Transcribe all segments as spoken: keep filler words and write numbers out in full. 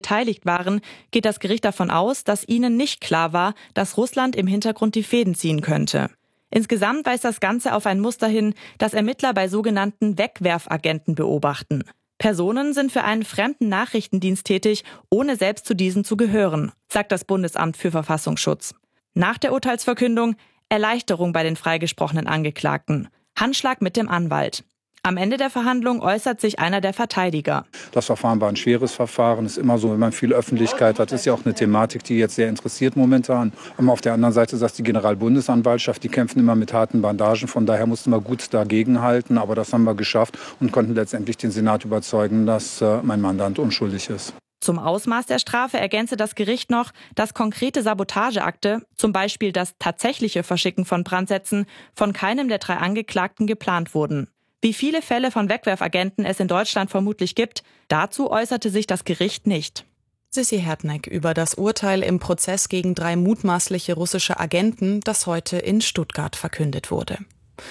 beteiligt waren, geht das Gericht davon aus, dass ihnen nicht klar war, dass Russland im Hintergrund die Fäden ziehen könnte. Insgesamt weist das Ganze auf ein Muster hin, das Ermittler bei sogenannten Wegwerfagenten beobachten. Personen sind für einen fremden Nachrichtendienst tätig, ohne selbst zu diesen zu gehören, sagt das Bundesamt für Verfassungsschutz. Nach der Urteilsverkündung Erleichterung bei den freigesprochenen Angeklagten. Handschlag mit dem Anwalt. Am Ende der Verhandlung äußert sich einer der Verteidiger. Das Verfahren war ein schweres Verfahren. Es ist immer so, wenn man viel Öffentlichkeit hat, ist ja auch eine Thematik, die jetzt sehr interessiert momentan. Aber auf der anderen Seite sagt die Generalbundesanwaltschaft, die kämpfen immer mit harten Bandagen. Von daher mussten wir gut dagegenhalten. Aber das haben wir geschafft und konnten letztendlich den Senat überzeugen, dass äh, mein Mandant unschuldig ist. Zum Ausmaß der Strafe ergänze das Gericht noch, dass konkrete Sabotageakte, zum Beispiel das tatsächliche Verschicken von Brandsätzen, von keinem der drei Angeklagten geplant wurden. Wie viele Fälle von Wegwerfagenten es in Deutschland vermutlich gibt, dazu äußerte sich das Gericht nicht. Sissi Hertneck über das Urteil im Prozess gegen drei mutmaßliche russische Agenten, das heute in Stuttgart verkündet wurde.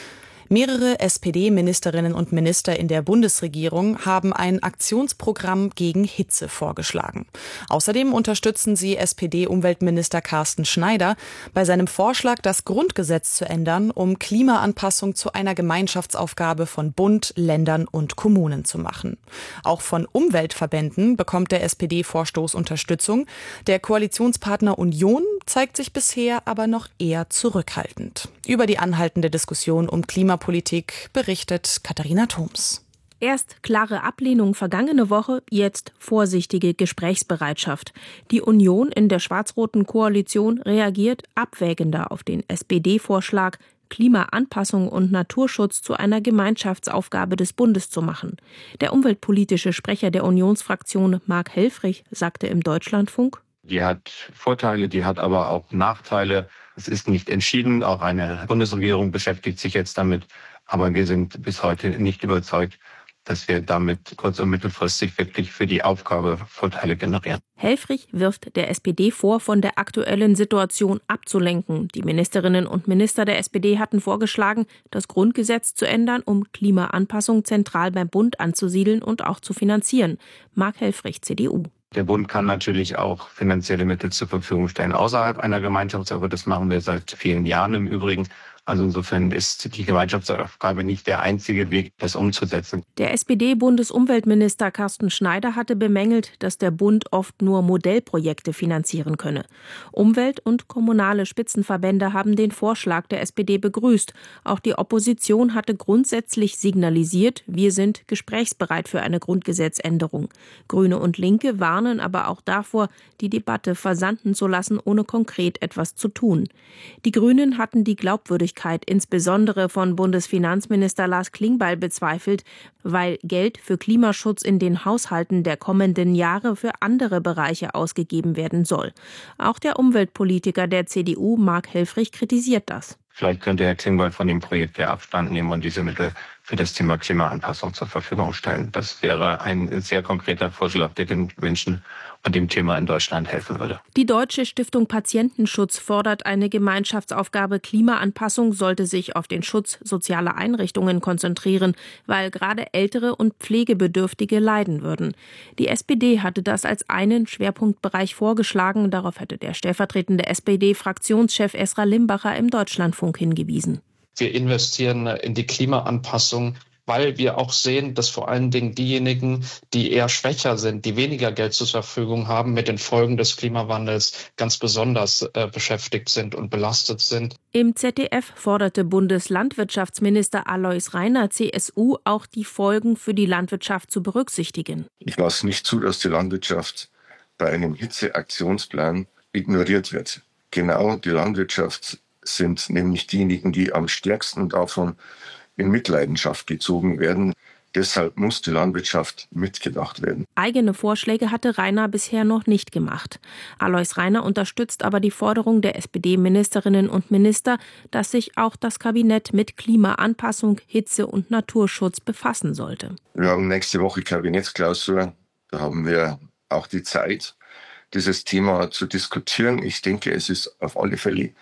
Mehrere S P D-Ministerinnen und Minister in der Bundesregierung haben ein Aktionsprogramm gegen Hitze vorgeschlagen. Außerdem unterstützen sie S P D-Umweltminister Carsten Schneider bei seinem Vorschlag, das Grundgesetz zu ändern, um Klimaanpassung zu einer Gemeinschaftsaufgabe von Bund, Ländern und Kommunen zu machen. Auch von Umweltverbänden bekommt der S P D-Vorstoß Unterstützung. Der Koalitionspartner Union zeigt sich bisher aber noch eher zurückhaltend. Über die anhaltende Diskussion um Klimapolitik berichtet Katharina Thoms. Erst klare Ablehnung vergangene Woche, jetzt vorsichtige Gesprächsbereitschaft. Die Union in der schwarz-roten Koalition reagiert abwägender auf den S P D-Vorschlag, Klimaanpassung und Naturschutz zu einer Gemeinschaftsaufgabe des Bundes zu machen. Der umweltpolitische Sprecher der Unionsfraktion Mark Helfrich sagte im Deutschlandfunk: Die hat Vorteile, die hat aber auch Nachteile. Es ist nicht entschieden. Auch eine Bundesregierung beschäftigt sich jetzt damit. Aber wir sind bis heute nicht überzeugt, dass wir damit kurz- und mittelfristig wirklich für die Aufgabe Vorteile generieren. Helfrich wirft der S P D vor, von der aktuellen Situation abzulenken. Die Ministerinnen und Minister der S P D hatten vorgeschlagen, das Grundgesetz zu ändern, um Klimaanpassung zentral beim Bund anzusiedeln und auch zu finanzieren. Mark Helfrich, C D U. Der Bund kann natürlich auch finanzielle Mittel zur Verfügung stellen außerhalb einer Gemeinschaftsaufgabe. Das machen wir seit vielen Jahren im Übrigen. Also insofern ist die Gemeinschaftsaufgabe nicht der einzige Weg, das umzusetzen. Der S P D-Bundesumweltminister Carsten Schneider hatte bemängelt, dass der Bund oft nur Modellprojekte finanzieren könne. Umwelt- und kommunale Spitzenverbände haben den Vorschlag der S P D begrüßt. Auch die Opposition hatte grundsätzlich signalisiert, wir sind gesprächsbereit für eine Grundgesetzänderung. Grüne und Linke warnen aber auch davor, die Debatte versanden zu lassen, ohne konkret etwas zu tun. Die Grünen hatten die Glaubwürdigkeit insbesondere von Bundesfinanzminister Lars Klingbeil bezweifelt, weil Geld für Klimaschutz in den Haushalten der kommenden Jahre für andere Bereiche ausgegeben werden soll. Auch der Umweltpolitiker der C D U, Mark Helfrich, kritisiert das. Vielleicht könnte Herr Klingbeil von dem Projekt ja Abstand nehmen und diese Mittel für das Thema Klimaanpassung zur Verfügung stellen. Das wäre ein sehr konkreter Vorschlag, der den Menschen und dem Thema in Deutschland helfen würde. Die Deutsche Stiftung Patientenschutz fordert, eine Gemeinschaftsaufgabe Klimaanpassung sollte sich auf den Schutz sozialer Einrichtungen konzentrieren, weil gerade Ältere und Pflegebedürftige leiden würden. Die S P D hatte das als einen Schwerpunktbereich vorgeschlagen. Darauf hatte der stellvertretende S P D-Fraktionschef Esra Limbacher im Deutschlandfunk hingewiesen. Wir investieren in die Klimaanpassung, weil wir auch sehen, dass vor allen Dingen diejenigen, die eher schwächer sind, die weniger Geld zur Verfügung haben, mit den Folgen des Klimawandels ganz besonders äh, beschäftigt sind und belastet sind. Im Z D F forderte Bundeslandwirtschaftsminister Alois Rainer, C S U, auch die Folgen für die Landwirtschaft zu berücksichtigen. Ich lasse nicht zu, dass die Landwirtschaft bei einem Hitzeaktionsplan ignoriert wird. Genau die Landwirtschaft sind nämlich diejenigen, die am stärksten davon in Mitleidenschaft gezogen werden. Deshalb muss die Landwirtschaft mitgedacht werden. Eigene Vorschläge hatte Rainer bisher noch nicht gemacht. Alois Rainer unterstützt aber die Forderung der S P D-Ministerinnen und Minister, dass sich auch das Kabinett mit Klimaanpassung, Hitze und Naturschutz befassen sollte. Wir haben nächste Woche Kabinettsklausur. Da haben wir auch die Zeit, dieses Thema zu diskutieren. Ich denke, es ist auf alle Fälle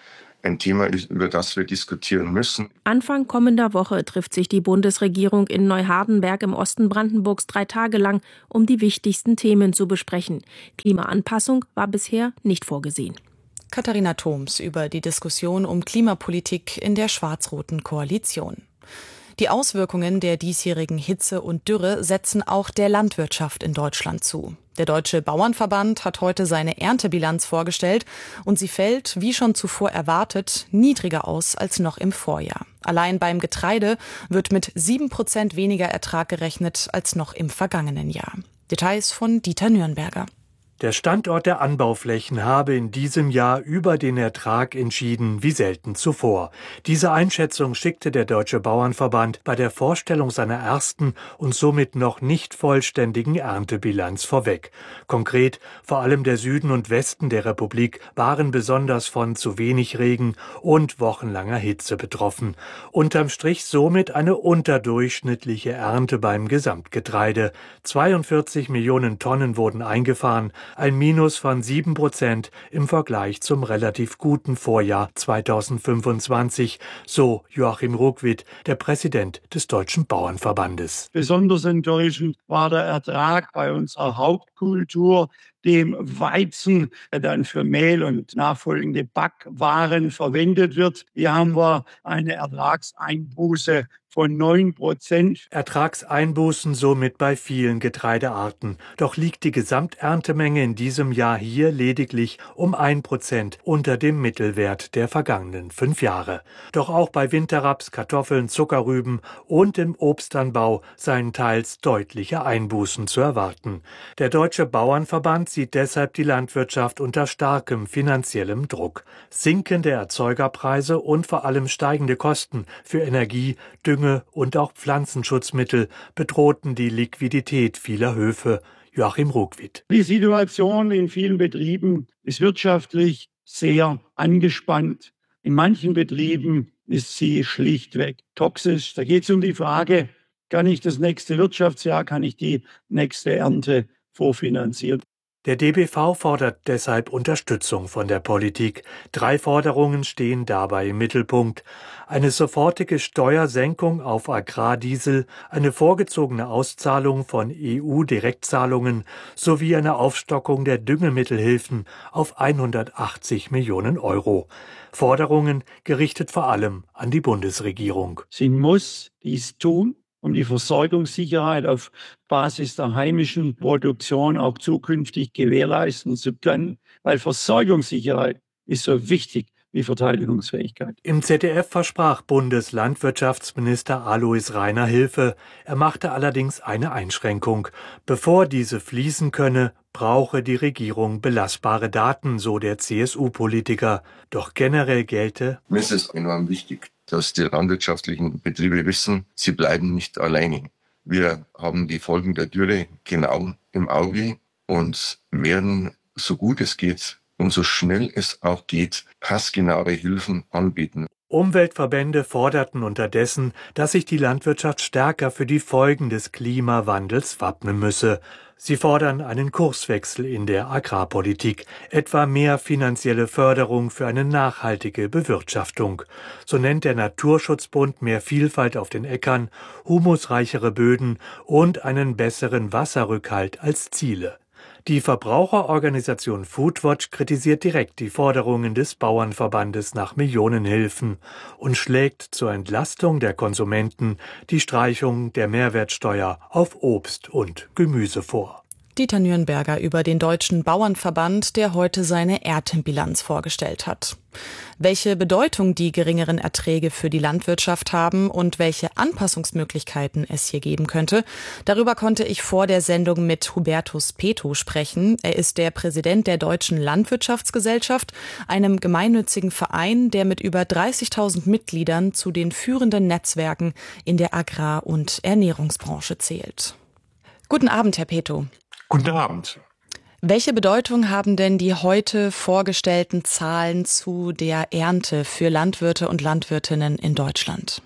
ein Thema ist, über das wir diskutieren müssen. Anfang kommender Woche trifft sich die Bundesregierung in Neuhardenberg im Osten Brandenburgs drei Tage lang, um die wichtigsten Themen zu besprechen. Klimaanpassung war bisher nicht vorgesehen. Katharina Thoms über die Diskussion um Klimapolitik in der schwarz-roten Koalition. Die Auswirkungen der diesjährigen Hitze und Dürre setzen auch der Landwirtschaft in Deutschland zu. Der Deutsche Bauernverband hat heute seine Erntebilanz vorgestellt und sie fällt, wie schon zuvor erwartet, niedriger aus als noch im Vorjahr. Allein beim Getreide wird mit sieben Prozent weniger Ertrag gerechnet als noch im vergangenen Jahr. Details von Dieter Nürnberger. Der Standort der Anbauflächen habe in diesem Jahr über den Ertrag entschieden wie selten zuvor. Diese Einschätzung schickte der Deutsche Bauernverband bei der Vorstellung seiner ersten und somit noch nicht vollständigen Erntebilanz vorweg. Konkret, vor allem der Süden und Westen der Republik waren besonders von zu wenig Regen und wochenlanger Hitze betroffen. Unterm Strich somit eine unterdurchschnittliche Ernte beim Gesamtgetreide. zweiundvierzig Millionen Tonnen wurden eingefahren, ein Minus von sieben Prozent im Vergleich zum relativ guten Vorjahr zweitausendfünfundzwanzig, so Joachim Ruckwied, der Präsident des Deutschen Bauernverbandes. Besonders enttäuschend war der Ertrag bei unserer Hauptkultur, dem Weizen, der dann für Mehl und nachfolgende Backwaren verwendet wird. Hier haben wir eine Ertragseinbuße von neun Prozent. Ertragseinbußen somit bei vielen Getreidearten. Doch liegt die Gesamterntemenge in diesem Jahr hier lediglich um ein Prozent unter dem Mittelwert der vergangenen fünf Jahre. Doch auch bei Winterraps, Kartoffeln, Zuckerrüben und im Obstanbau seien teils deutliche Einbußen zu erwarten. Der Deutsche Bauernverband sieht deshalb die Landwirtschaft unter starkem finanziellem Druck. Sinkende Erzeugerpreise und vor allem steigende Kosten für Energie, Dünger und auch Pflanzenschutzmittel bedrohten die Liquidität vieler Höfe. Joachim Ruckwied. Die Situation in vielen Betrieben ist wirtschaftlich sehr angespannt. In manchen Betrieben ist sie schlichtweg toxisch. Da geht es um die Frage, kann ich das nächste Wirtschaftsjahr, kann ich die nächste Ernte vorfinanzieren? Der D B V fordert deshalb Unterstützung von der Politik. Drei Forderungen stehen dabei im Mittelpunkt. Eine sofortige Steuersenkung auf Agrardiesel, eine vorgezogene Auszahlung von E U-Direktzahlungen sowie eine Aufstockung der Düngemittelhilfen auf hundertachtzig Millionen Euro. Forderungen gerichtet vor allem an die Bundesregierung. Sie muss dies tun, um die Versorgungssicherheit auf Basis der heimischen Produktion auch zukünftig gewährleisten zu können, weil Versorgungssicherheit ist so wichtig wie Verteidigungsfähigkeit. Im Z D F versprach Bundeslandwirtschaftsminister Alois Rainer Hilfe. Er machte allerdings eine Einschränkung. Bevor diese fließen könne, brauche die Regierung belastbare Daten, so der C S U-Politiker. Doch generell gelte: Mir ist es enorm wichtig, dass die landwirtschaftlichen Betriebe wissen, sie bleiben nicht alleine. Wir haben die Folgen der Dürre genau im Auge und werden, so gut es geht und so schnell es auch geht, passgenaue Hilfen anbieten. Umweltverbände forderten unterdessen, dass sich die Landwirtschaft stärker für die Folgen des Klimawandels wappnen müsse. Sie fordern einen Kurswechsel in der Agrarpolitik, etwa mehr finanzielle Förderung für eine nachhaltige Bewirtschaftung. So nennt der Naturschutzbund mehr Vielfalt auf den Äckern, humusreichere Böden und einen besseren Wasserrückhalt als Ziele. Die Verbraucherorganisation Foodwatch kritisiert direkt die Forderungen des Bauernverbandes nach Millionenhilfen und schlägt zur Entlastung der Konsumenten die Streichung der Mehrwertsteuer auf Obst und Gemüse vor. Dieter Nürnberger über den Deutschen Bauernverband, der heute seine Erntebilanz vorgestellt hat. Welche Bedeutung die geringeren Erträge für die Landwirtschaft haben und welche Anpassungsmöglichkeiten es hier geben könnte, darüber konnte ich vor der Sendung mit Hubertus Peto sprechen. Er ist der Präsident der Deutschen Landwirtschaftsgesellschaft, einem gemeinnützigen Verein, der mit über dreißigtausend Mitgliedern zu den führenden Netzwerken in der Agrar- und Ernährungsbranche zählt. Guten Abend, Herr Peto. Guten Abend. Welche Bedeutung haben denn die heute vorgestellten Zahlen zu der Ernte für Landwirte und Landwirtinnen in Deutschland?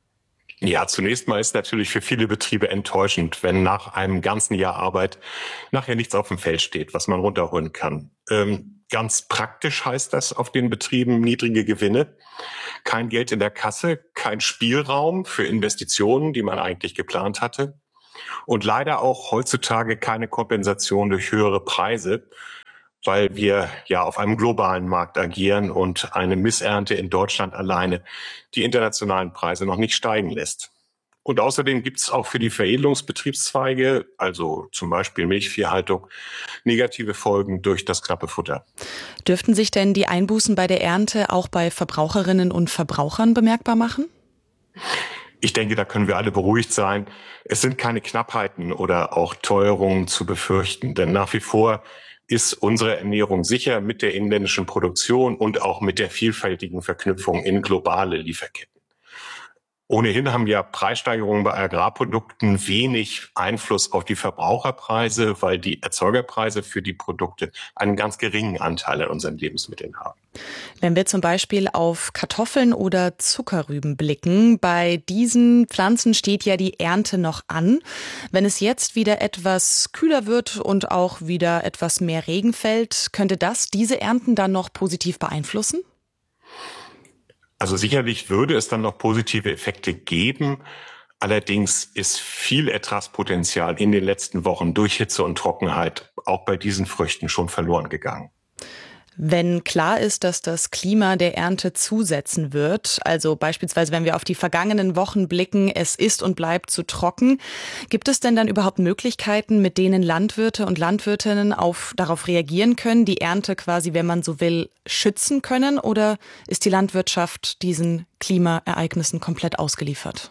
Ja, zunächst mal ist natürlich für viele Betriebe enttäuschend, wenn nach einem ganzen Jahr Arbeit nachher nichts auf dem Feld steht, was man runterholen kann. Ähm, Ganz praktisch heißt das auf den Betrieben niedrige Gewinne, kein Geld in der Kasse, kein Spielraum für Investitionen, die man eigentlich geplant hatte und leider auch heutzutage keine Kompensation durch höhere Preise, weil wir ja auf einem globalen Markt agieren und eine Missernte in Deutschland alleine die internationalen Preise noch nicht steigen lässt. Und außerdem gibt es auch für die Veredelungsbetriebszweige, also zum Beispiel Milchviehhaltung, negative Folgen durch das knappe Futter. Dürften sich denn die Einbußen bei der Ernte auch bei Verbraucherinnen und Verbrauchern bemerkbar machen? Ich denke, da können wir alle beruhigt sein. Es sind keine Knappheiten oder auch Teuerungen zu befürchten, denn nach wie vor ist unsere Ernährung sicher mit der inländischen Produktion und auch mit der vielfältigen Verknüpfung in globale Lieferketten. Ohnehin haben ja Preissteigerungen bei Agrarprodukten wenig Einfluss auf die Verbraucherpreise, weil die Erzeugerpreise für die Produkte einen ganz geringen Anteil an unseren Lebensmitteln haben. Wenn wir zum Beispiel auf Kartoffeln oder Zuckerrüben blicken, bei diesen Pflanzen steht ja die Ernte noch an. Wenn es jetzt wieder etwas kühler wird und auch wieder etwas mehr Regen fällt, könnte das diese Ernten dann noch positiv beeinflussen? Also sicherlich würde es dann noch positive Effekte geben. Allerdings ist viel Ertragspotenzial in den letzten Wochen durch Hitze und Trockenheit auch bei diesen Früchten schon verloren gegangen. Wenn klar ist, dass das Klima der Ernte zusetzen wird, also beispielsweise wenn wir auf die vergangenen Wochen blicken, es ist und bleibt zu trocken, gibt es denn dann überhaupt Möglichkeiten, mit denen Landwirte und Landwirtinnen auf, darauf reagieren können, die Ernte quasi, wenn man so will, schützen können? Oder ist die Landwirtschaft diesen Klimaereignissen komplett ausgeliefert?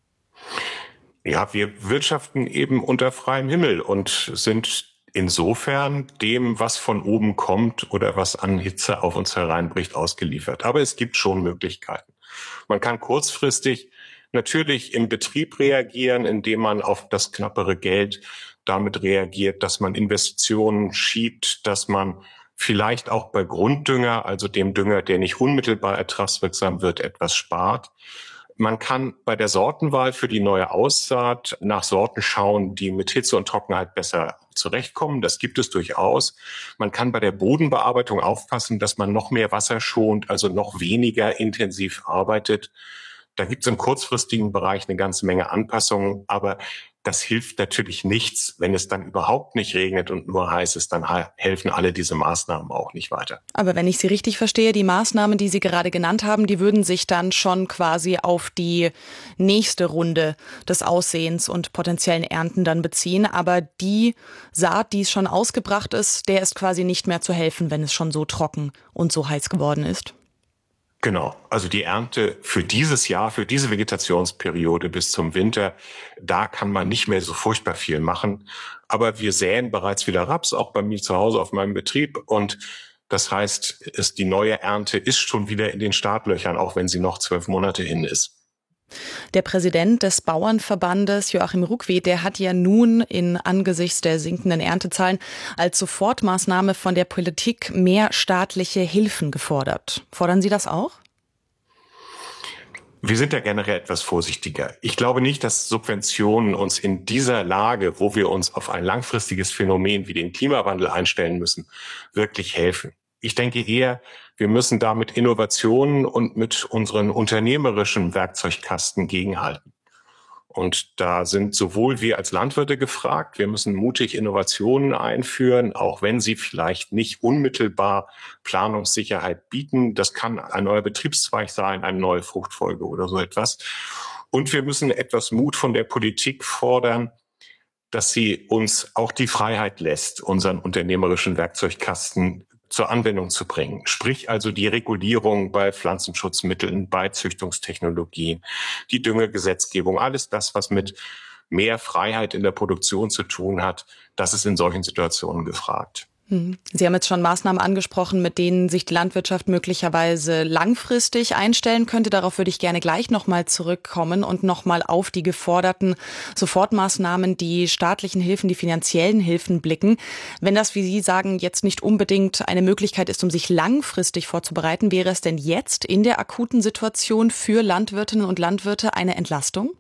Ja, wir wirtschaften eben unter freiem Himmel und sind insofern dem, was von oben kommt oder was an Hitze auf uns hereinbricht, ausgeliefert. Aber es gibt schon Möglichkeiten. Man kann kurzfristig natürlich im Betrieb reagieren, indem man auf das knappere Geld damit reagiert, dass man Investitionen schiebt, dass man vielleicht auch bei Grunddünger, also dem Dünger, der nicht unmittelbar ertragswirksam wird, etwas spart. Man kann bei der Sortenwahl für die neue Aussaat nach Sorten schauen, die mit Hitze und Trockenheit besser zurechtkommen. Das gibt es durchaus. Man kann bei der Bodenbearbeitung aufpassen, dass man noch mehr Wasser schont, also noch weniger intensiv arbeitet. Da gibt es im kurzfristigen Bereich eine ganze Menge Anpassungen, aber das hilft natürlich nichts, wenn es dann überhaupt nicht regnet und nur heiß ist, dann helfen alle diese Maßnahmen auch nicht weiter. Aber wenn ich Sie richtig verstehe, die Maßnahmen, die Sie gerade genannt haben, die würden sich dann schon quasi auf die nächste Runde des Aussehens und potenziellen Ernten dann beziehen. Aber die Saat, die schon ausgebracht ist, der ist quasi nicht mehr zu helfen, wenn es schon so trocken und so heiß geworden ist. Genau, also die Ernte für dieses Jahr, für diese Vegetationsperiode bis zum Winter, da kann man nicht mehr so furchtbar viel machen. Aber wir säen bereits wieder Raps, auch bei mir zu Hause auf meinem Betrieb. Und das heißt, es, die neue Ernte ist schon wieder in den Startlöchern, auch wenn sie noch zwölf Monate hin ist. Der Präsident des Bauernverbandes, Joachim Ruckwied, der hat ja nun in angesichts der sinkenden Erntezahlen als Sofortmaßnahme von der Politik mehr staatliche Hilfen gefordert. Fordern Sie das auch? Wir sind da generell etwas vorsichtiger. Ich glaube nicht, dass Subventionen uns in dieser Lage, wo wir uns auf ein langfristiges Phänomen wie den Klimawandel einstellen müssen, wirklich helfen. Ich denke eher, wir müssen da mit Innovationen und mit unseren unternehmerischen Werkzeugkasten gegenhalten. Und da sind sowohl wir als Landwirte gefragt, wir müssen mutig Innovationen einführen, auch wenn sie vielleicht nicht unmittelbar Planungssicherheit bieten. Das kann ein neuer Betriebszweig sein, eine neue Fruchtfolge oder so etwas. Und wir müssen etwas Mut von der Politik fordern, dass sie uns auch die Freiheit lässt, unseren unternehmerischen Werkzeugkasten zur Anwendung zu bringen. Sprich also die Regulierung bei Pflanzenschutzmitteln, bei Züchtungstechnologien, die Düngegesetzgebung, alles das, was mit mehr Freiheit in der Produktion zu tun hat, das ist in solchen Situationen gefragt. Sie haben jetzt schon Maßnahmen angesprochen, mit denen sich die Landwirtschaft möglicherweise langfristig einstellen könnte. Darauf würde ich gerne gleich nochmal zurückkommen und nochmal auf die geforderten Sofortmaßnahmen, die staatlichen Hilfen, die finanziellen Hilfen blicken. Wenn das, wie Sie sagen, jetzt nicht unbedingt eine Möglichkeit ist, um sich langfristig vorzubereiten, wäre es denn jetzt in der akuten Situation für Landwirtinnen und Landwirte eine Entlastung?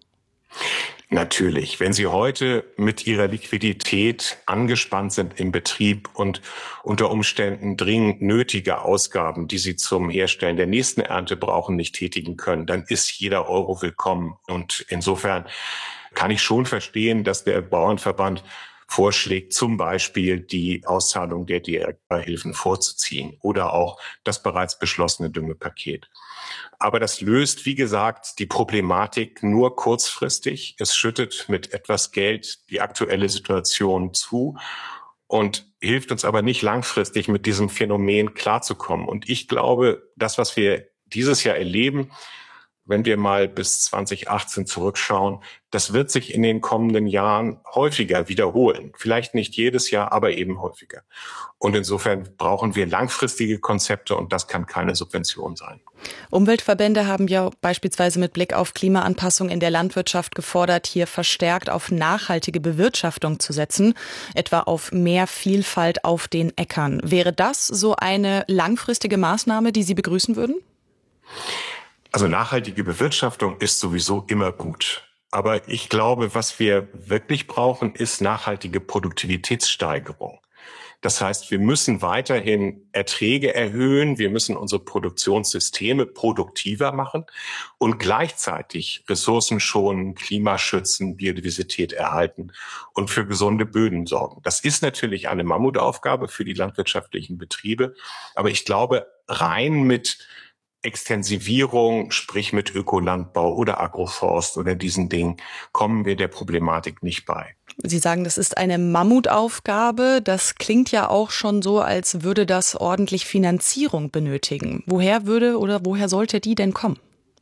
Natürlich, wenn Sie heute mit Ihrer Liquidität angespannt sind im Betrieb und unter Umständen dringend nötige Ausgaben, die Sie zum Herstellen der nächsten Ernte brauchen, nicht tätigen können, dann ist jeder Euro willkommen. Und insofern kann ich schon verstehen, dass der Bauernverband vorschlägt, zum Beispiel die Auszahlung der Direkthilfen vorzuziehen oder auch das bereits beschlossene Düngepaket. Aber das löst, wie gesagt, die Problematik nur kurzfristig. Es schüttet mit etwas Geld die aktuelle Situation zu und hilft uns aber nicht langfristig mit diesem Phänomen klarzukommen. Und ich glaube, das, was wir dieses Jahr erleben, wenn wir mal bis zwanzig achtzehn zurückschauen, das wird sich in den kommenden Jahren häufiger wiederholen. Vielleicht nicht jedes Jahr, aber eben häufiger. Und insofern brauchen wir langfristige Konzepte und das kann keine Subvention sein. Umweltverbände haben ja beispielsweise mit Blick auf Klimaanpassung in der Landwirtschaft gefordert, hier verstärkt auf nachhaltige Bewirtschaftung zu setzen, etwa auf mehr Vielfalt auf den Äckern. Wäre das so eine langfristige Maßnahme, die Sie begrüßen würden? Also nachhaltige Bewirtschaftung ist sowieso immer gut. Aber ich glaube, was wir wirklich brauchen, ist nachhaltige Produktivitätssteigerung. Das heißt, wir müssen weiterhin Erträge erhöhen, wir müssen unsere Produktionssysteme produktiver machen und gleichzeitig Ressourcen schonen, Klima schützen, Biodiversität erhalten und für gesunde Böden sorgen. Das ist natürlich eine Mammutaufgabe für die landwirtschaftlichen Betriebe, aber ich glaube, rein mit Extensivierung, sprich mit Ökolandbau oder Agroforst oder diesen Dingen, kommen wir der Problematik nicht bei. Sie sagen, das ist eine Mammutaufgabe. Das klingt ja auch schon so, als würde das ordentlich Finanzierung benötigen. Woher würde oder woher sollte die denn kommen?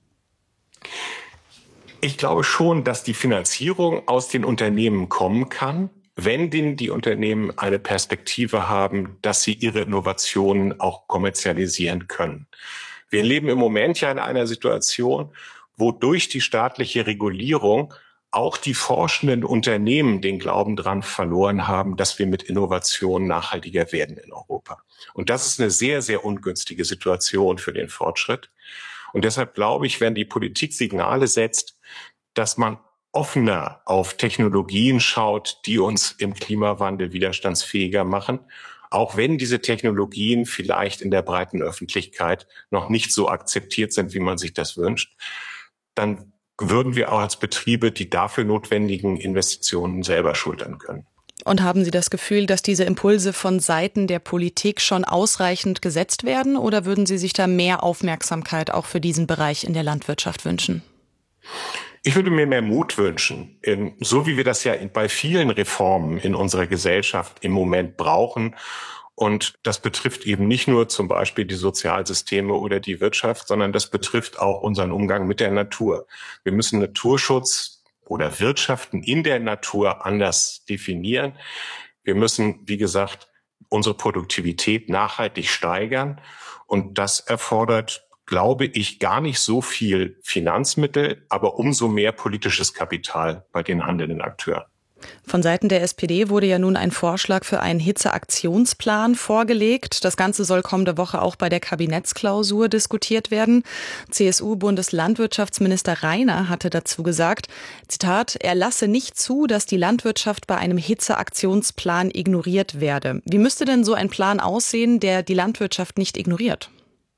Ich glaube schon, dass die Finanzierung aus den Unternehmen kommen kann, wenn denn die Unternehmen eine Perspektive haben, dass sie ihre Innovationen auch kommerzialisieren können. Wir leben im Moment ja in einer Situation, wo durch die staatliche Regulierung auch die forschenden Unternehmen den Glauben dran verloren haben, dass wir mit Innovation nachhaltiger werden in Europa. Und das ist eine sehr, sehr ungünstige Situation für den Fortschritt. Und deshalb glaube ich, wenn die Politik Signale setzt, dass man offener auf Technologien schaut, die uns im Klimawandel widerstandsfähiger machen, auch wenn diese Technologien vielleicht in der breiten Öffentlichkeit noch nicht so akzeptiert sind, wie man sich das wünscht, dann würden wir auch als Betriebe die dafür notwendigen Investitionen selber schultern können. Und haben Sie das Gefühl, dass diese Impulse von Seiten der Politik schon ausreichend gesetzt werden, oder würden Sie sich da mehr Aufmerksamkeit auch für diesen Bereich in der Landwirtschaft wünschen? Ich würde mir mehr Mut wünschen, so wie wir das ja bei vielen Reformen in unserer Gesellschaft im Moment brauchen. Und das betrifft eben nicht nur zum Beispiel die Sozialsysteme oder die Wirtschaft, sondern das betrifft auch unseren Umgang mit der Natur. Wir müssen Naturschutz oder Wirtschaften in der Natur anders definieren. Wir müssen, wie gesagt, unsere Produktivität nachhaltig steigern. Und das erfordert, glaube ich, gar nicht so viel Finanzmittel, aber umso mehr politisches Kapital bei den handelnden Akteuren. Von Seiten der S P D wurde ja nun ein Vorschlag für einen Hitzeaktionsplan vorgelegt. Das Ganze soll kommende Woche auch bei der Kabinettsklausur diskutiert werden. C S U-Bundeslandwirtschaftsminister Reiner hatte dazu gesagt, Zitat, er lasse nicht zu, dass die Landwirtschaft bei einem Hitzeaktionsplan ignoriert werde. Wie müsste denn so ein Plan aussehen, der die Landwirtschaft nicht ignoriert?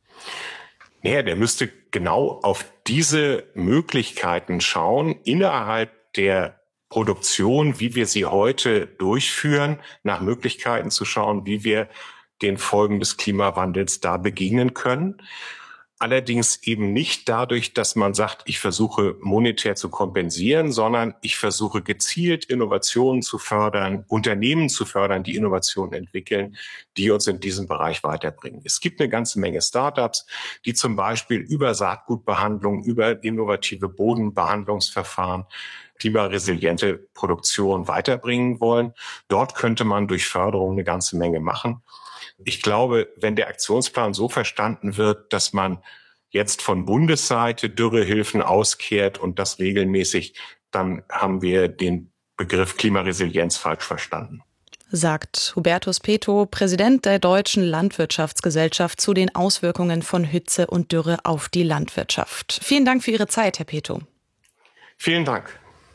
Naja, der müsste genau auf diese Möglichkeiten schauen, innerhalb der Produktion, wie wir sie heute durchführen, nach Möglichkeiten zu schauen, wie wir den Folgen des Klimawandels da begegnen können. Allerdings eben nicht dadurch, dass man sagt, ich versuche monetär zu kompensieren, sondern ich versuche gezielt Innovationen zu fördern, Unternehmen zu fördern, die Innovationen entwickeln, die uns in diesem Bereich weiterbringen. Es gibt eine ganze Menge Startups, die zum Beispiel über Saatgutbehandlung, über innovative Bodenbehandlungsverfahren klimaresiliente Produktion weiterbringen wollen. Dort könnte man durch Förderung eine ganze Menge machen. Ich glaube, wenn der Aktionsplan so verstanden wird, dass man jetzt von Bundesseite Dürrehilfen auskehrt und das regelmäßig, dann haben wir den Begriff Klimaresilienz falsch verstanden. Sagt Hubertus Peto, Präsident der Deutschen Landwirtschaftsgesellschaft, zu den Auswirkungen von Hitze und Dürre auf die Landwirtschaft. Vielen Dank für Ihre Zeit, Herr Peto. Vielen Dank.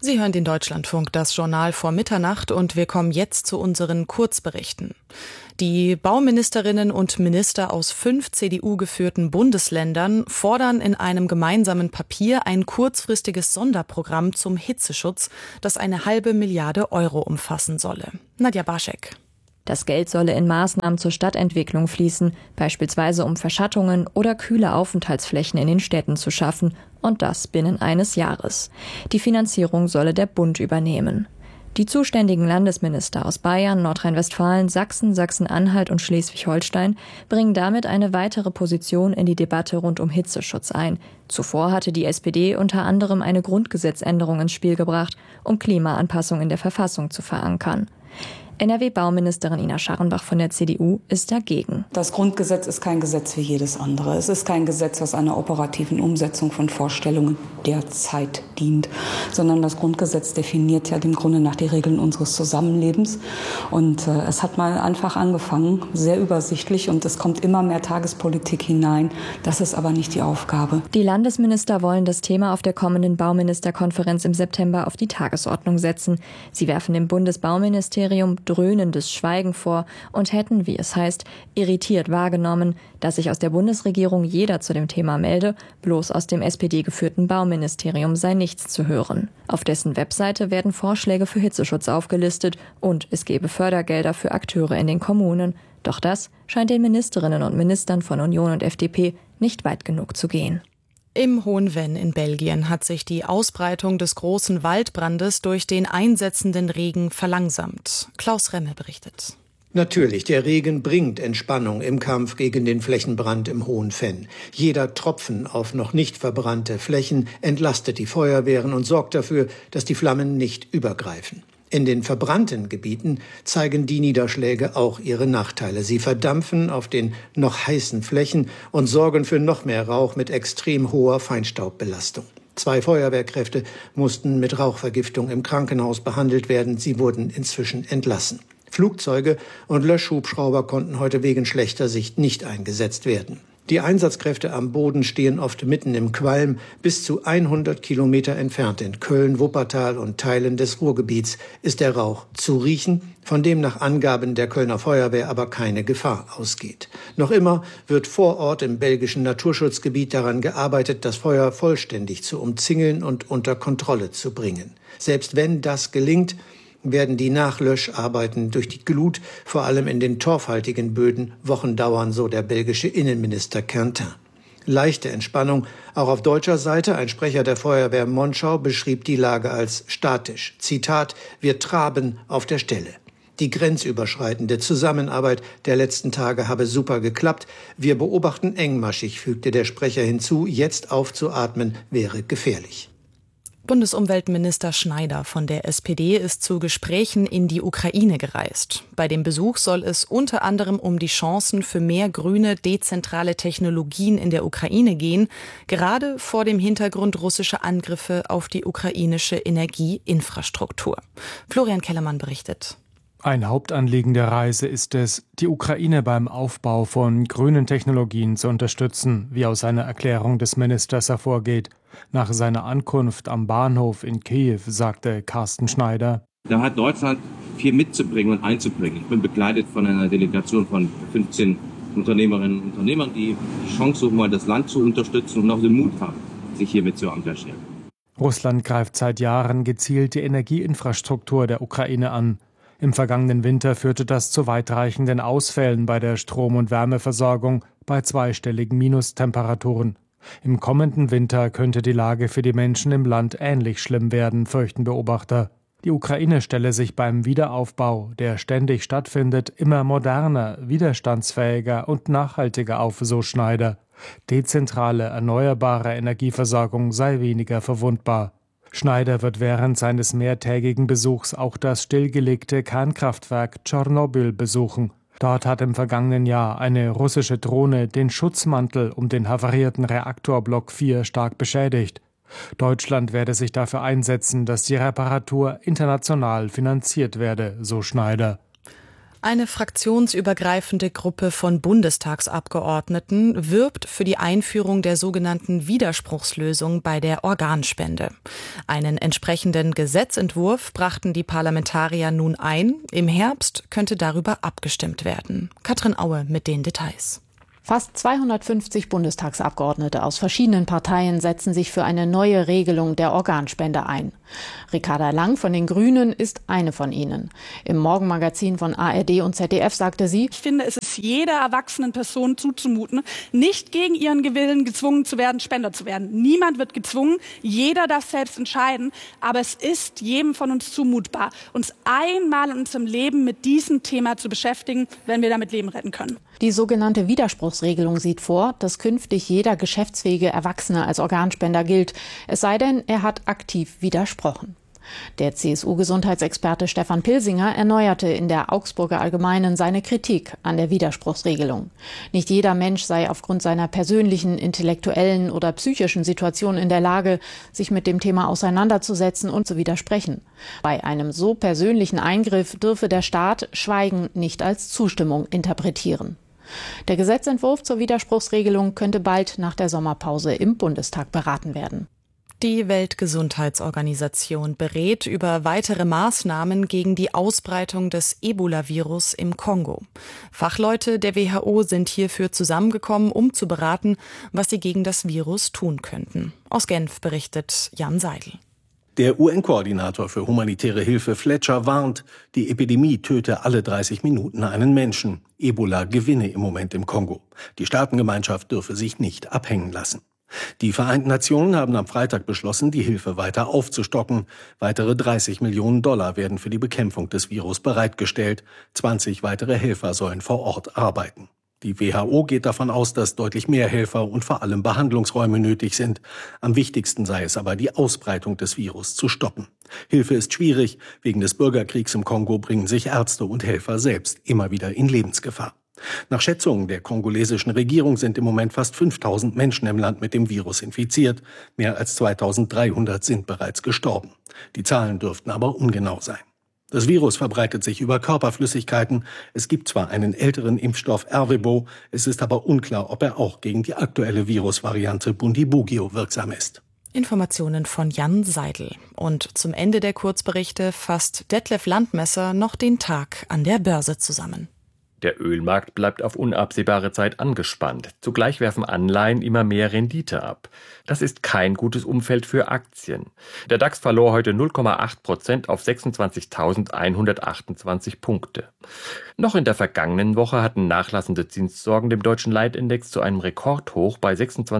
Sie hören den Deutschlandfunk, das Journal vor Mitternacht, und wir kommen jetzt zu unseren Kurzberichten. Die Bauministerinnen und Minister aus fünf C D U-geführten Bundesländern fordern in einem gemeinsamen Papier ein kurzfristiges Sonderprogramm zum Hitzeschutz, das eine halbe Milliarde Euro umfassen solle. Nadja Baschek. Das Geld solle in Maßnahmen zur Stadtentwicklung fließen, beispielsweise um Verschattungen oder kühle Aufenthaltsflächen in den Städten zu schaffen, und das binnen eines Jahres. Die Finanzierung solle der Bund übernehmen. Die zuständigen Landesminister aus Bayern, Nordrhein-Westfalen, Sachsen, Sachsen-Anhalt und Schleswig-Holstein bringen damit eine weitere Position in die Debatte rund um Hitzeschutz ein. Zuvor hatte die S P D unter anderem eine Grundgesetzänderung ins Spiel gebracht, um Klimaanpassung in der Verfassung zu verankern. N R W-Bauministerin Ina Scharrenbach von der C D U ist dagegen. Das Grundgesetz ist kein Gesetz wie jedes andere. Es ist kein Gesetz, was einer operativen Umsetzung von Vorstellungen derzeit dient, sondern das Grundgesetz definiert ja dem Grunde nach die Regeln unseres Zusammenlebens. Und äh, es hat mal einfach angefangen, sehr übersichtlich, und es kommt immer mehr Tagespolitik hinein. Das ist aber nicht die Aufgabe. Die Landesminister wollen das Thema auf der kommenden Bauministerkonferenz im September auf die Tagesordnung setzen. Sie werfen dem Bundesbauministerium dröhnendes Schweigen vor und hätten, wie es heißt, irritiert wahrgenommen, dass sich aus der Bundesregierung jeder zu dem Thema melde, bloß aus dem S P D-geführten Bauministerium sei nichts zu hören. Auf dessen Webseite werden Vorschläge für Hitzeschutz aufgelistet und es gebe Fördergelder für Akteure in den Kommunen. Doch das scheint den Ministerinnen und Ministern von Union und F D P nicht weit genug zu gehen. Im Hohen Venn in Belgien hat sich die Ausbreitung des großen Waldbrandes durch den einsetzenden Regen verlangsamt. Klaus Remme berichtet. Natürlich, der Regen bringt Entspannung im Kampf gegen den Flächenbrand im Hohen Venn. Jeder Tropfen auf noch nicht verbrannte Flächen entlastet die Feuerwehren und sorgt dafür, dass die Flammen nicht übergreifen. In den verbrannten Gebieten zeigen die Niederschläge auch ihre Nachteile. Sie verdampfen auf den noch heißen Flächen und sorgen für noch mehr Rauch mit extrem hoher Feinstaubbelastung. Zwei Feuerwehrkräfte mussten mit Rauchvergiftung im Krankenhaus behandelt werden. Sie wurden inzwischen entlassen. Flugzeuge und Löschhubschrauber konnten heute wegen schlechter Sicht nicht eingesetzt werden. Die Einsatzkräfte am Boden stehen oft mitten im Qualm, bis zu hundert Kilometer entfernt in Köln, Wuppertal und Teilen des Ruhrgebiets ist der Rauch zu riechen, von dem nach Angaben der Kölner Feuerwehr aber keine Gefahr ausgeht. Noch immer wird vor Ort im belgischen Naturschutzgebiet daran gearbeitet, das Feuer vollständig zu umzingeln und unter Kontrolle zu bringen. Selbst wenn das gelingt, werden die Nachlöscharbeiten durch die Glut, vor allem in den torfhaltigen Böden, Wochen dauern, so der belgische Innenminister Quentin. Leichte Entspannung auch auf deutscher Seite. Ein Sprecher der Feuerwehr Monschau beschrieb die Lage als statisch. Zitat: Wir traben auf der Stelle. Die grenzüberschreitende Zusammenarbeit der letzten Tage habe super geklappt. Wir beobachten engmaschig, fügte der Sprecher hinzu. Jetzt aufzuatmen wäre gefährlich. Bundesumweltminister Schneider von der S P D ist zu Gesprächen in die Ukraine gereist. Bei dem Besuch soll es unter anderem um die Chancen für mehr grüne, dezentrale Technologien in der Ukraine gehen, gerade vor dem Hintergrund russischer Angriffe auf die ukrainische Energieinfrastruktur. Florian Kellermann berichtet. Ein Hauptanliegen der Reise ist es, die Ukraine beim Aufbau von grünen Technologien zu unterstützen, wie aus einer Erklärung des Ministers hervorgeht. Nach seiner Ankunft am Bahnhof in Kiew sagte Carsten Schneider: Da hat Deutschland viel mitzubringen und einzubringen. Ich bin begleitet von einer Delegation von fünfzehn Unternehmerinnen und Unternehmern, die die Chance suchen, mal das Land zu unterstützen und auch den Mut haben, sich hiermit zu engagieren. Russland greift seit Jahren gezielt die Energieinfrastruktur der Ukraine an. Im vergangenen Winter führte das zu weitreichenden Ausfällen bei der Strom- und Wärmeversorgung bei zweistelligen Minustemperaturen. Im kommenden Winter könnte die Lage für die Menschen im Land ähnlich schlimm werden, fürchten Beobachter. Die Ukraine stelle sich beim Wiederaufbau, der ständig stattfindet, immer moderner, widerstandsfähiger und nachhaltiger auf, so Schneider. Dezentrale, erneuerbare Energieversorgung sei weniger verwundbar. Schneider wird während seines mehrtägigen Besuchs auch das stillgelegte Kernkraftwerk Tschernobyl besuchen. Dort hat im vergangenen Jahr eine russische Drohne den Schutzmantel um den havarierten Reaktorblock vier stark beschädigt. Deutschland werde sich dafür einsetzen, dass die Reparatur international finanziert werde, so Schneider. Eine fraktionsübergreifende Gruppe von Bundestagsabgeordneten wirbt für die Einführung der sogenannten Widerspruchslösung bei der Organspende. Einen entsprechenden Gesetzentwurf brachten die Parlamentarier nun ein. Im Herbst könnte darüber abgestimmt werden. Katrin Aue mit den Details. Fast zweihundertfünfzig Bundestagsabgeordnete aus verschiedenen Parteien setzen sich für eine neue Regelung der Organspende ein. Ricarda Lang von den Grünen ist eine von ihnen. Im Morgenmagazin von A R D und Z D F sagte sie: Ich finde, es ist jeder erwachsenen Person zuzumuten, nicht gegen ihren Willen gezwungen zu werden, Spender zu werden. Niemand wird gezwungen, jeder darf selbst entscheiden, aber es ist jedem von uns zumutbar, uns einmal in unserem Leben mit diesem Thema zu beschäftigen, wenn wir damit Leben retten können. Die sogenannte Widerspruchsregelung sieht vor, dass künftig jeder geschäftsfähige Erwachsene als Organspender gilt, es sei denn, er hat aktiv widersprochen. Der C S U-Gesundheitsexperte Stefan Pilsinger erneuerte in der Augsburger Allgemeinen seine Kritik an der Widerspruchsregelung. Nicht jeder Mensch sei aufgrund seiner persönlichen, intellektuellen oder psychischen Situation in der Lage, sich mit dem Thema auseinanderzusetzen und zu widersprechen. Bei einem so persönlichen Eingriff dürfe der Staat Schweigen nicht als Zustimmung interpretieren. Der Gesetzentwurf zur Widerspruchsregelung könnte bald nach der Sommerpause im Bundestag beraten werden. Die Weltgesundheitsorganisation berät über weitere Maßnahmen gegen die Ausbreitung des Ebola-Virus im Kongo. Fachleute der W H O sind hierfür zusammengekommen, um zu beraten, was sie gegen das Virus tun könnten. Aus Genf berichtet Jan Seidel. Der U N-Koordinator für humanitäre Hilfe Fletcher warnt, die Epidemie töte alle dreißig Minuten einen Menschen. Ebola gewinne im Moment im Kongo. Die Staatengemeinschaft dürfe sich nicht abhängen lassen. Die Vereinten Nationen haben am Freitag beschlossen, die Hilfe weiter aufzustocken. Weitere dreißig Millionen Dollar werden für die Bekämpfung des Virus bereitgestellt. zwanzig weitere Helfer sollen vor Ort arbeiten. Die W H O geht davon aus, dass deutlich mehr Helfer und vor allem Behandlungsräume nötig sind. Am wichtigsten sei es aber, die Ausbreitung des Virus zu stoppen. Hilfe ist schwierig. Wegen des Bürgerkriegs im Kongo bringen sich Ärzte und Helfer selbst immer wieder in Lebensgefahr. Nach Schätzungen der kongolesischen Regierung sind im Moment fast fünftausend Menschen im Land mit dem Virus infiziert. Mehr als zweitausenddreihundert sind bereits gestorben. Die Zahlen dürften aber ungenau sein. Das Virus verbreitet sich über Körperflüssigkeiten. Es gibt zwar einen älteren Impfstoff Ervebo, es ist aber unklar, ob er auch gegen die aktuelle Virusvariante Bundibugyo wirksam ist. Informationen von Jan Seidel. Und zum Ende der Kurzberichte fasst Detlef Landmesser noch den Tag an der Börse zusammen. Der Ölmarkt bleibt auf unabsehbare Zeit angespannt. Zugleich werfen Anleihen immer mehr Rendite ab. Das ist kein gutes Umfeld für Aktien. Der DAX verlor heute null Komma acht Prozent auf sechsundzwanzigtausendeinhundertachtundzwanzig Punkte. Noch in der vergangenen Woche hatten nachlassende Zinssorgen dem deutschen Leitindex zu einem Rekordhoch bei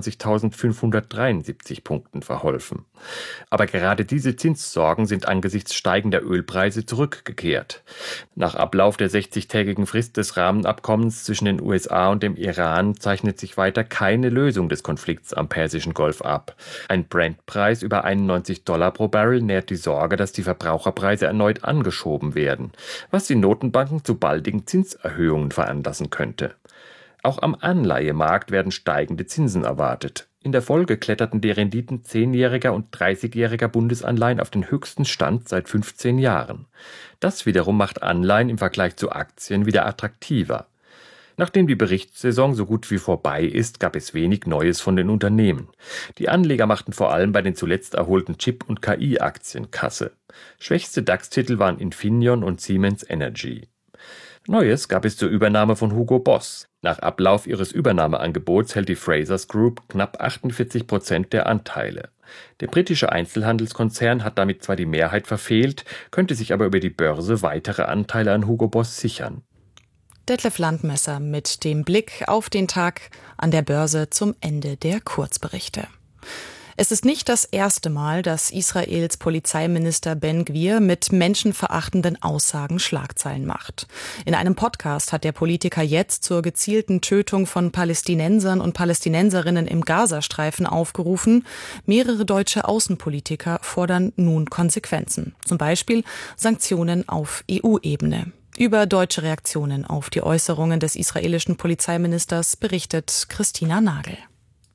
sechsundzwanzigtausendfünfhundertdreiundsiebzig Punkten verholfen. Aber gerade diese Zinssorgen sind angesichts steigender Ölpreise zurückgekehrt. Nach Ablauf der sechzigtägigen Frist des Rahmenabkommens zwischen den U S A und dem Iran zeichnet sich weiter keine Lösung des Konflikts am Persischen Golf ab. Ein Brent-Preis über einundneunzig Dollar pro Barrel nährt die Sorge, dass die Verbraucherpreise erneut angeschoben werden, was die Notenbanken zu baldigen Zinserhöhungen veranlassen könnte. Auch am Anleihemarkt werden steigende Zinsen erwartet. In der Folge kletterten die Renditen zehnjähriger und dreißigjähriger Bundesanleihen auf den höchsten Stand seit fünfzehn Jahren. Das wiederum macht Anleihen im Vergleich zu Aktien wieder attraktiver. Nachdem die Berichtssaison so gut wie vorbei ist, gab es wenig Neues von den Unternehmen. Die Anleger machten vor allem bei den zuletzt erholten Chip- und K I-Aktien Kasse. Schwächste DAX-Titel waren Infineon und Siemens Energy. Neues gab es zur Übernahme von Hugo Boss. Nach Ablauf ihres Übernahmeangebots hält die Frasers Group knapp achtundvierzig Prozent der Anteile. Der britische Einzelhandelskonzern hat damit zwar die Mehrheit verfehlt, könnte sich aber über die Börse weitere Anteile an Hugo Boss sichern. Detlef Landmesser mit dem Blick auf den Tag an der Börse zum Ende der Kurzberichte. Es ist nicht das erste Mal, dass Israels Polizeiminister Ben Gvir mit menschenverachtenden Aussagen Schlagzeilen macht. In einem Podcast hat der Politiker jetzt zur gezielten Tötung von Palästinensern und Palästinenserinnen im Gazastreifen aufgerufen. Mehrere deutsche Außenpolitiker fordern nun Konsequenzen, zum Beispiel Sanktionen auf E U-Ebene. Über deutsche Reaktionen auf die Äußerungen des israelischen Polizeiministers berichtet Christina Nagel.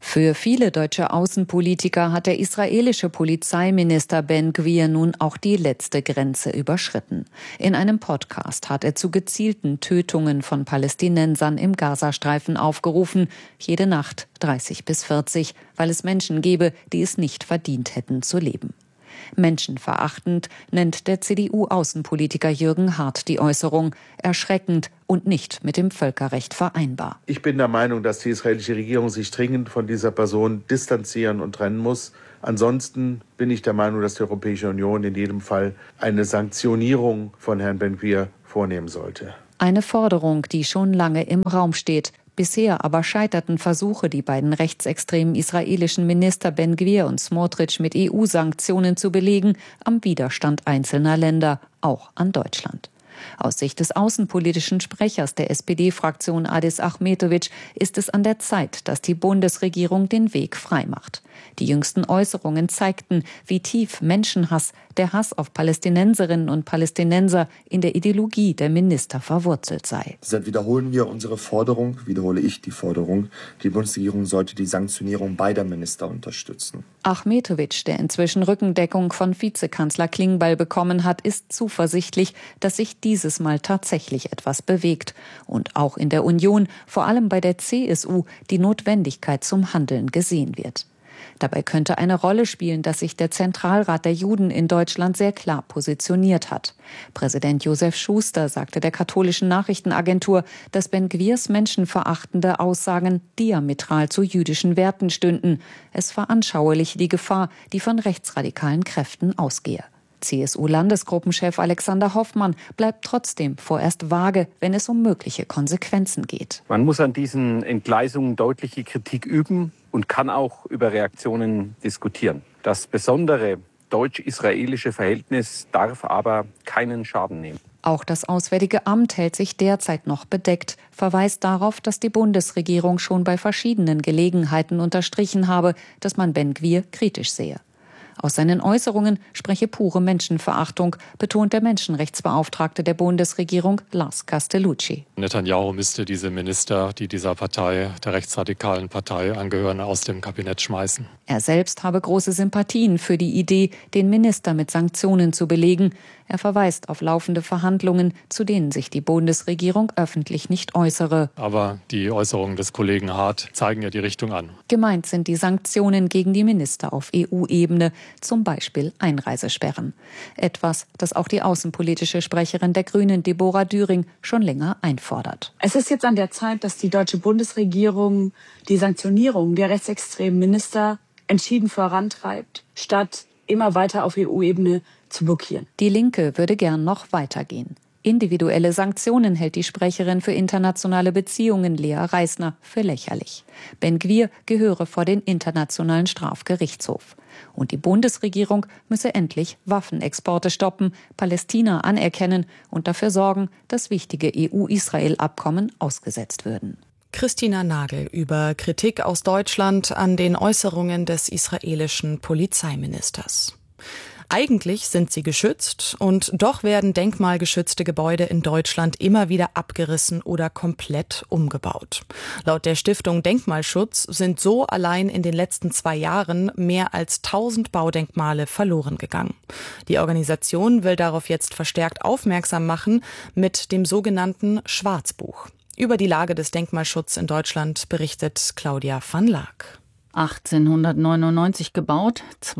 Für viele deutsche Außenpolitiker hat der israelische Polizeiminister Ben Gvir nun auch die letzte Grenze überschritten. In einem Podcast hat er zu gezielten Tötungen von Palästinensern im Gazastreifen aufgerufen, jede Nacht dreißig bis vierzig, weil es Menschen gebe, die es nicht verdient hätten zu leben. Menschenverachtend nennt der C D U-Außenpolitiker Jürgen Hart die Äußerung, erschreckend und nicht mit dem Völkerrecht vereinbar. Ich bin der Meinung, dass die israelische Regierung sich dringend von dieser Person distanzieren und trennen muss. Ansonsten bin ich der Meinung, dass die Europäische Union in jedem Fall eine Sanktionierung von Herrn Ben Gvir vornehmen sollte. Eine Forderung, die schon lange im Raum steht. Bisher aber scheiterten Versuche, die beiden rechtsextremen israelischen Minister Ben Gvir und Smotrich mit E U-Sanktionen zu belegen, am Widerstand einzelner Länder, auch an Deutschland. Aus Sicht des außenpolitischen Sprechers der S P D-Fraktion Adis Achmetovic ist es an der Zeit, dass die Bundesregierung den Weg freimacht. Die jüngsten Äußerungen zeigten, wie tief Menschenhass, der Hass auf Palästinenserinnen und Palästinenser in der Ideologie der Minister verwurzelt sei. Deshalb wiederholen wir unsere Forderung, wiederhole ich die Forderung, die Bundesregierung sollte die Sanktionierung beider Minister unterstützen. Achmetovic, der inzwischen Rückendeckung von Vizekanzler Klingbeil bekommen hat, ist zuversichtlich, dass sich dieses Mal tatsächlich etwas bewegt. Und auch in der Union, vor allem bei der C S U, die Notwendigkeit zum Handeln gesehen wird. Dabei könnte eine Rolle spielen, dass sich der Zentralrat der Juden in Deutschland sehr klar positioniert hat. Präsident Josef Schuster sagte der katholischen Nachrichtenagentur, dass Ben Gvirs menschenverachtende Aussagen diametral zu jüdischen Werten stünden. Es veranschauliche die Gefahr, die von rechtsradikalen Kräften ausgehe. C S U-Landesgruppenchef Alexander Hoffmann bleibt trotzdem vorerst vage, wenn es um mögliche Konsequenzen geht. Man muss an diesen Entgleisungen deutliche Kritik üben und kann auch über Reaktionen diskutieren. Das besondere deutsch-israelische Verhältnis darf aber keinen Schaden nehmen. Auch das Auswärtige Amt hält sich derzeit noch bedeckt, verweist darauf, dass die Bundesregierung schon bei verschiedenen Gelegenheiten unterstrichen habe, dass man Ben Gvir kritisch sehe. Aus seinen Äußerungen spreche pure Menschenverachtung, betont der Menschenrechtsbeauftragte der Bundesregierung Lars Castellucci. Netanyahu müsste diese Minister, die dieser Partei, der rechtsradikalen Partei angehören, aus dem Kabinett schmeißen. Er selbst habe große Sympathien für die Idee, den Minister mit Sanktionen zu belegen. Er verweist auf laufende Verhandlungen, zu denen sich die Bundesregierung öffentlich nicht äußere. Aber die Äußerungen des Kollegen Hart zeigen ja die Richtung an. Gemeint sind die Sanktionen gegen die Minister auf E U-Ebene, zum Beispiel Einreisesperren. Etwas, das auch die außenpolitische Sprecherin der Grünen, Deborah Düring, schon länger einfordert. Es ist jetzt an der Zeit, dass die deutsche Bundesregierung die Sanktionierung der rechtsextremen Minister entschieden vorantreibt, statt immer weiter auf E U-Ebene zu blockieren. Die Linke würde gern noch weitergehen. Individuelle Sanktionen hält die Sprecherin für internationale Beziehungen Lea Reisner für lächerlich. Ben Gvir gehöre vor den Internationalen Strafgerichtshof. Und die Bundesregierung müsse endlich Waffenexporte stoppen, Palästina anerkennen und dafür sorgen, dass wichtige E U-Israel-Abkommen ausgesetzt würden. Christina Nagel über Kritik aus Deutschland an den Äußerungen des israelischen Polizeiministers. Eigentlich sind sie geschützt und doch werden denkmalgeschützte Gebäude in Deutschland immer wieder abgerissen oder komplett umgebaut. Laut der Stiftung Denkmalschutz sind so allein in den letzten zwei Jahren mehr als tausend Baudenkmale verloren gegangen. Die Organisation will darauf jetzt verstärkt aufmerksam machen mit dem sogenannten Schwarzbuch. Über die Lage des Denkmalschutzes in Deutschland berichtet Claudia van Laak. achtzehnhundertneunundneunzig gebaut,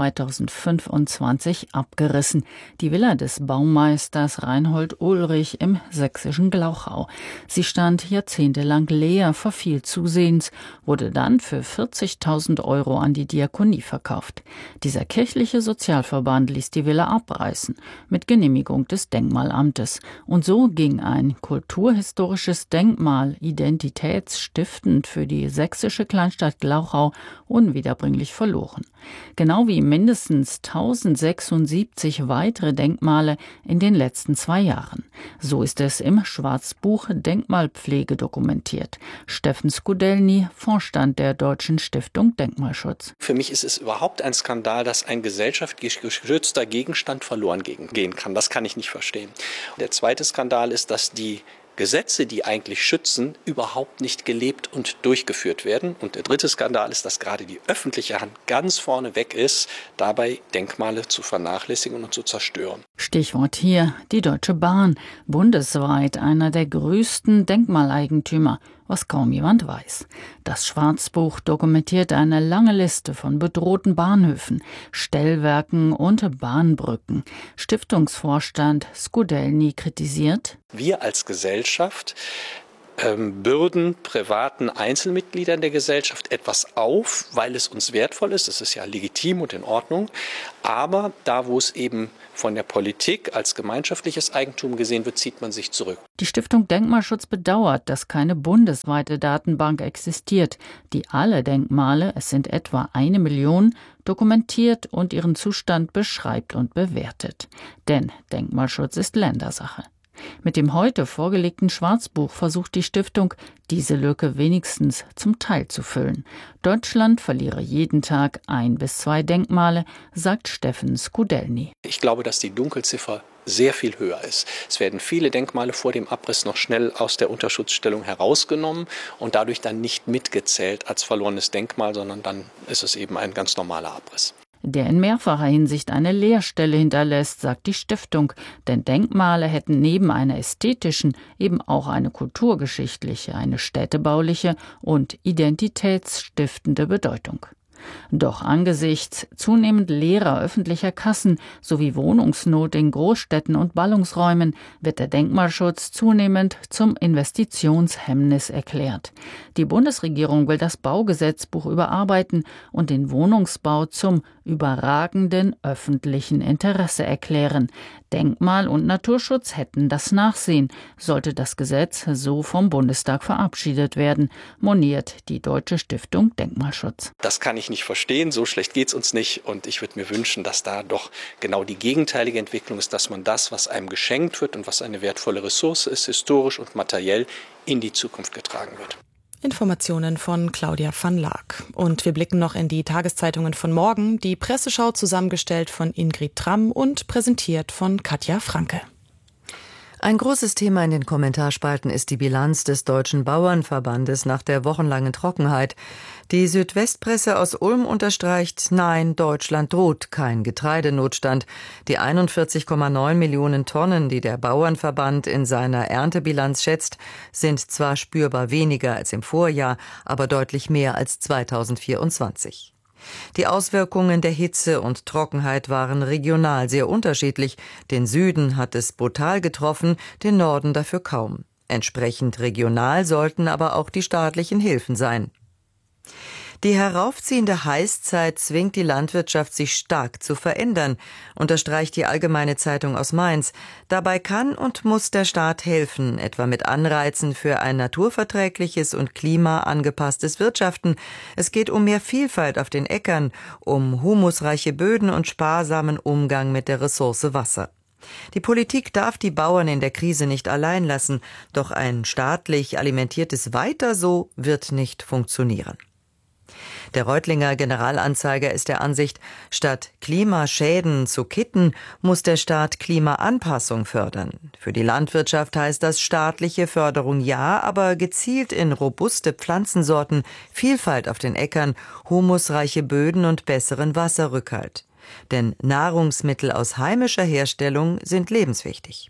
zweitausendfünfundzwanzig abgerissen. Die Villa des Baumeisters Reinhold Ulrich im sächsischen Glauchau. Sie stand jahrzehntelang leer, verfiel zusehends, wurde dann für vierzigtausend Euro an die Diakonie verkauft. Dieser kirchliche Sozialverband ließ die Villa abreißen, mit Genehmigung des Denkmalamtes. Und so ging ein kulturhistorisches Denkmal, identitätsstiftend für die sächsische Kleinstadt Glauchau, unwiederbringlich verloren. Genau wie mindestens tausendsechsundsiebzig weitere Denkmale in den letzten zwei Jahren. So ist es im Schwarzbuch Denkmalpflege dokumentiert. Steffen Skudelny, Vorstand der Deutschen Stiftung Denkmalschutz. Für mich ist es überhaupt ein Skandal, dass ein gesellschaftlich geschützter Gegenstand verloren gehen kann. Das kann ich nicht verstehen. Der zweite Skandal ist, dass die Gesetze, die eigentlich schützen, überhaupt nicht gelebt und durchgeführt werden. Und der dritte Skandal ist, dass gerade die öffentliche Hand ganz vorne weg ist, dabei Denkmale zu vernachlässigen und zu zerstören. Stichwort hier die Deutsche Bahn, bundesweit einer der größten Denkmaleigentümer, was kaum jemand weiß. Das Schwarzbuch dokumentiert eine lange Liste von bedrohten Bahnhöfen, Stellwerken und Bahnbrücken. Stiftungsvorstand Skudelny kritisiert: Wir als Gesellschaft ähm, bürden privaten Einzelmitgliedern der Gesellschaft etwas auf, weil es uns wertvoll ist. Das ist ja legitim und in Ordnung. Aber da, wo es eben von der Politik als gemeinschaftliches Eigentum gesehen wird, zieht man sich zurück. Die Stiftung Denkmalschutz bedauert, dass keine bundesweite Datenbank existiert, die alle Denkmale, es sind etwa eine Million, dokumentiert und ihren Zustand beschreibt und bewertet. Denn Denkmalschutz ist Ländersache. Mit dem heute vorgelegten Schwarzbuch versucht die Stiftung, diese Lücke wenigstens zum Teil zu füllen. Deutschland verliere jeden Tag ein bis zwei Denkmale, sagt Steffen Skudelny. Ich glaube, dass die Dunkelziffer sehr viel höher ist. Es werden viele Denkmale vor dem Abriss noch schnell aus der Unterschutzstellung herausgenommen und dadurch dann nicht mitgezählt als verlorenes Denkmal, sondern dann ist es eben ein ganz normaler Abriss. Der in mehrfacher Hinsicht eine Leerstelle hinterlässt, sagt die Stiftung, denn Denkmale hätten neben einer ästhetischen eben auch eine kulturgeschichtliche, eine städtebauliche und identitätsstiftende Bedeutung. Doch angesichts zunehmend leerer öffentlicher Kassen sowie Wohnungsnot in Großstädten und Ballungsräumen wird der Denkmalschutz zunehmend zum Investitionshemmnis erklärt. Die Bundesregierung will das Baugesetzbuch überarbeiten und den Wohnungsbau zum überragenden öffentlichen Interesse erklären. Denkmal- und Naturschutz hätten das Nachsehen, sollte das Gesetz so vom Bundestag verabschiedet werden, moniert die Deutsche Stiftung Denkmalschutz. Das kann ich nicht verstehen, so schlecht geht's uns nicht und ich würde mir wünschen, dass da doch genau die gegenteilige Entwicklung ist, dass man das, was einem geschenkt wird und was eine wertvolle Ressource ist, historisch und materiell in die Zukunft getragen wird. Informationen von Claudia van Laak. Und wir blicken noch in die Tageszeitungen von morgen. Die Presseschau zusammengestellt von Ingrid Tramm und präsentiert von Katja Franke. Ein großes Thema in den Kommentarspalten ist die Bilanz des Deutschen Bauernverbandes nach der wochenlangen Trockenheit. Die Südwestpresse aus Ulm unterstreicht, nein, Deutschland droht kein Getreidenotstand. Die einundvierzig Komma neun Millionen Tonnen, die der Bauernverband in seiner Erntebilanz schätzt, sind zwar spürbar weniger als im Vorjahr, aber deutlich mehr als zweitausendvierundzwanzig. Die Auswirkungen der Hitze und Trockenheit waren regional sehr unterschiedlich. Den Süden hat es brutal getroffen, den Norden dafür kaum. Entsprechend regional sollten aber auch die staatlichen Hilfen sein. Die heraufziehende Heißzeit zwingt die Landwirtschaft, sich stark zu verändern, unterstreicht die Allgemeine Zeitung aus Mainz. Dabei kann und muss der Staat helfen, etwa mit Anreizen für ein naturverträgliches und klimaangepasstes Wirtschaften. Es geht um mehr Vielfalt auf den Äckern, um humusreiche Böden und sparsamen Umgang mit der Ressource Wasser. Die Politik darf die Bauern in der Krise nicht allein lassen, doch ein staatlich alimentiertes Weiter so wird nicht funktionieren. Der Reutlinger Generalanzeiger ist der Ansicht, statt Klimaschäden zu kitten, muss der Staat Klimaanpassung fördern. Für die Landwirtschaft heißt das staatliche Förderung ja, aber gezielt in robuste Pflanzensorten, Vielfalt auf den Äckern, humusreiche Böden und besseren Wasserrückhalt. Denn Nahrungsmittel aus heimischer Herstellung sind lebenswichtig.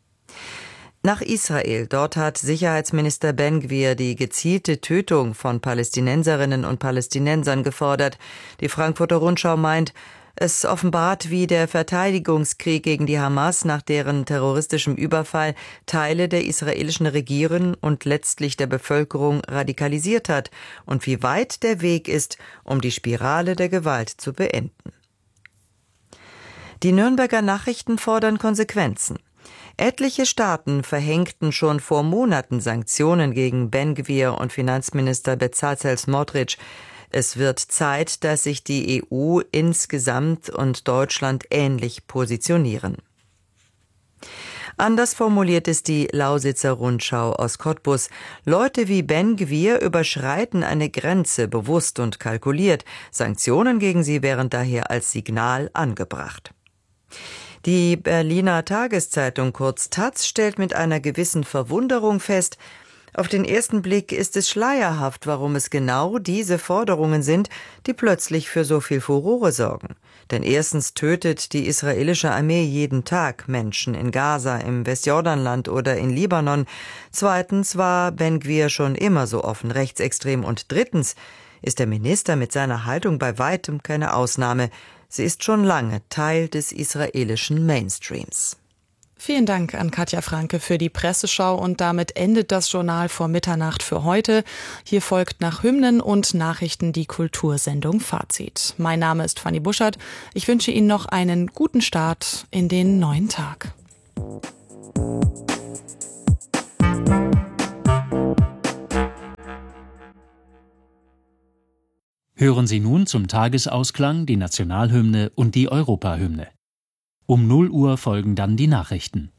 Nach Israel. Dort hat Sicherheitsminister Ben-Gvir die gezielte Tötung von Palästinenserinnen und Palästinensern gefordert. Die Frankfurter Rundschau meint, es offenbart, wie der Verteidigungskrieg gegen die Hamas nach deren terroristischem Überfall Teile der israelischen Regierung und letztlich der Bevölkerung radikalisiert hat und wie weit der Weg ist, um die Spirale der Gewalt zu beenden. Die Nürnberger Nachrichten fordern Konsequenzen. Etliche Staaten verhängten schon vor Monaten Sanktionen gegen Ben-Gvir und Finanzminister Bezalel Smotrich. Es wird Zeit, dass sich die E U insgesamt und Deutschland ähnlich positionieren. Anders formuliert es die Lausitzer Rundschau aus Cottbus. Leute wie Ben-Gvir überschreiten eine Grenze bewusst und kalkuliert. Sanktionen gegen sie wären daher als Signal angebracht. Die Berliner Tageszeitung, kurz Taz, stellt mit einer gewissen Verwunderung fest, auf den ersten Blick ist es schleierhaft, warum es genau diese Forderungen sind, die plötzlich für so viel Furore sorgen. Denn erstens tötet die israelische Armee jeden Tag Menschen in Gaza, im Westjordanland oder in Libanon. Zweitens war Ben-Gvir schon immer so offen rechtsextrem. Und drittens ist der Minister mit seiner Haltung bei weitem keine Ausnahme. Sie ist schon lange Teil des israelischen Mainstreams. Vielen Dank an Katja Franke für die Presseschau und damit endet das Journal vor Mitternacht für heute. Hier folgt nach Hymnen und Nachrichten die Kultursendung Fazit. Mein Name ist Fanny Buschert. Ich wünsche Ihnen noch einen guten Start in den neuen Tag. Hören Sie nun zum Tagesausklang die Nationalhymne und die Europahymne. Um null Uhr folgen dann die Nachrichten.